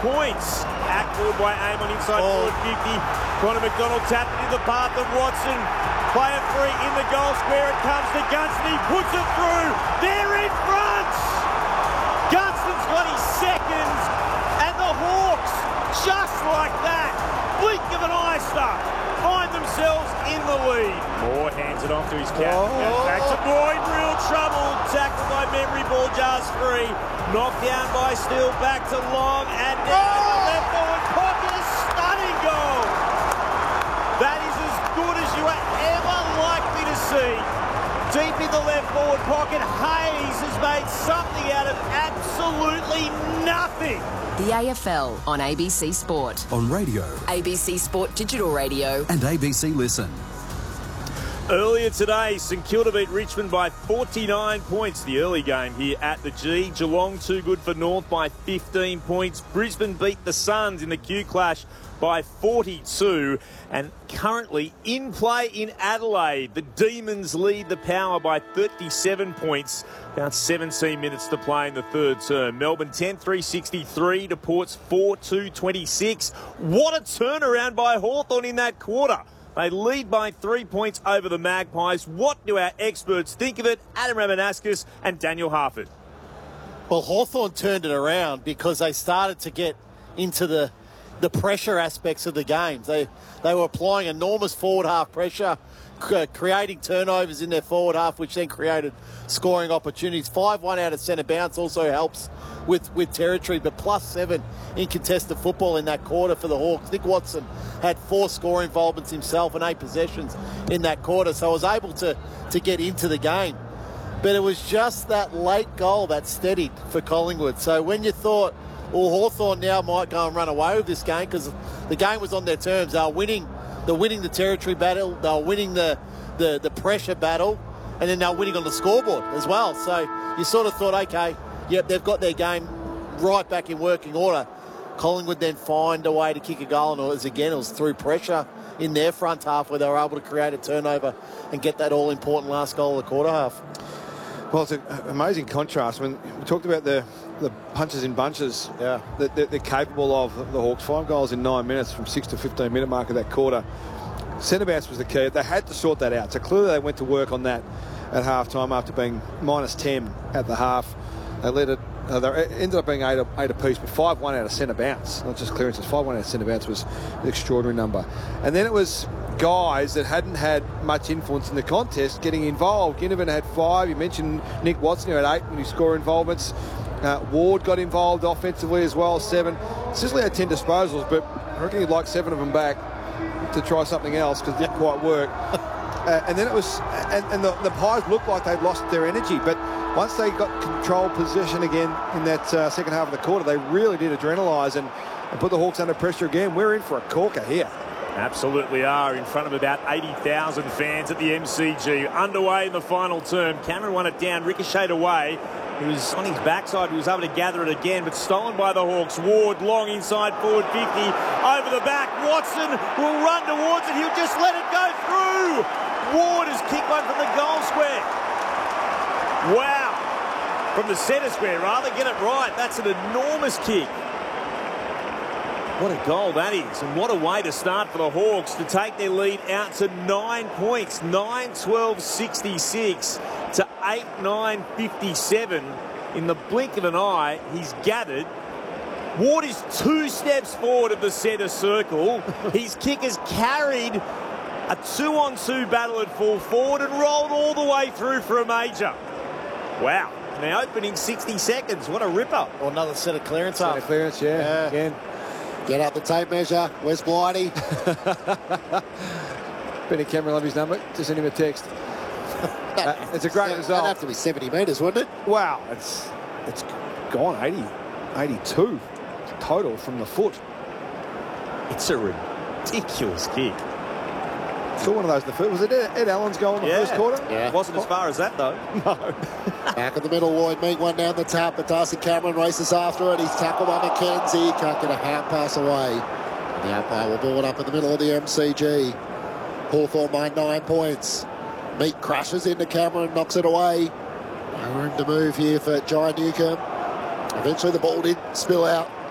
points. Act forward by Amon inside forward 50. Connor McDonald tapped it in the path of Watson. Play it free in the goal square. It comes to Gunston. He puts it through. They're in front. Gunston's got his seconds. And the Hawks, just like that, blink of an eye stuck, find themselves in the lead. Moore hands it off to his captain. Back to Boyd, real trouble. Tackled by Memory, ball jars free. Knocked down by Steele, back to Long, and now in the left forward pocket, a stunning goal. That is as good as you are ever likely to see. Deep in the left forward pocket, Hayes has made something out of absolutely nothing. The AFL on ABC Sport. On radio. ABC Sport Digital Radio. And ABC Listen. Earlier today, St Kilda beat Richmond by 49 points. The early game here at the G. Geelong too good for North by 15 points. Brisbane beat the Suns in the Q Clash by 42. And currently in play in Adelaide, the Demons lead the Power by 37 points. About 17 minutes to play in the third term. Melbourne 10-3-63 to Port's 4-2-26. What a turnaround by Hawthorn in that quarter. They lead by 3 points over the Magpies. What do our experts think of it? Adam Ramanauskas and Daniel Harford. Well, Hawthorn turned it around because they started to get into the pressure aspects of the games. They were applying enormous forward half pressure, creating turnovers in their forward half, which then created scoring opportunities. 5-1 out of centre bounce also helps with territory, but +7 in contested football in that quarter for the Hawks. Nick Watson had 4 scoring involvements himself and 8 possessions in that quarter, so I was able to get into the game. But it was just that late goal that steadied for Collingwood. So when you thought, well, Hawthorn now might go and run away with this game because the game was on their terms. They're winning the territory battle. They're winning the pressure battle, and then they're winning on the scoreboard as well. So you sort of thought, okay, yep, they've got their game right back in working order. Collingwood then find a way to kick a goal, and it was through pressure in their front half where they were able to create a turnover and get that all-important last goal of the quarter half. Well, it's an amazing contrast. I mean, we talked about the punches in bunches that they're capable of, the Hawks. 5 goals in 9 minutes from 6 to 15 minute mark of that quarter. Centre bounce was the key. They had to sort that out. So clearly they went to work on that at half-time after being -10 at the half. They let it. They ended up being 8 apiece, but 5-1 out of centre bounce. Not just clearances. 5-1 out of centre bounce was an extraordinary number. And then it was guys that hadn't had much influence in the contest getting involved. Ginnivan had 5. You mentioned Nick Watson, who had 8 when he scored involvements. Ward got involved offensively as well, 7. Sicily had 10 disposals, but I reckon he'd like 7 of them back to try something else because it didn't quite work. And then it was, and the Pies looked like they'd lost their energy, but once they got control position again in that second half of the quarter, they really did adrenalise and put the Hawks under pressure again. We're in for a corker here. Absolutely are, in front of about 80,000 fans at the MCG. Underway in the final term. Cameron won it down, ricocheted away. He was on his backside. He was able to gather it again, but stolen by the Hawks. Ward long inside forward 50. Over the back. Watson will run towards it. He'll just let it go through. Ward has kicked one from the goal square. Wow. From the centre square, rather. Get it right. That's an enormous kick. What a goal that is, and what a way to start for the Hawks to take their lead out to 9 points. 9-12-66 to 8-9-57. In the blink of an eye, he's gathered. Ward is 2 steps forward of the centre circle. His kick has carried a 2-on-2 battle at full forward and rolled all the way through for a major. Wow. Now opening 60 seconds. What a ripper. Or another set of clearance Set of clearance, yeah. Again. Get out the tape measure. Where's Blighty? Benny Cameron, love his number. Just send him a text. It's a great result. That'd have to be 70 metres, wouldn't it? Wow. It's gone 82 total from the foot. It's a ridiculous kick. Still one of those in the first. Was it Ed Allen's goal in the first quarter? Yeah. It wasn't as far as that, though. No. Back in the middle, Lloyd Meek one down the tap, but Darcy Cameron races after it. He's tackled by McKenzie. Can't get a hand pass away. And the umpire will ball it up in the middle of the MCG. Hawthorn by 9 points. Meek crashes into Cameron, knocks it away. No room to move here for Jai Newcomb. Eventually the ball did spill out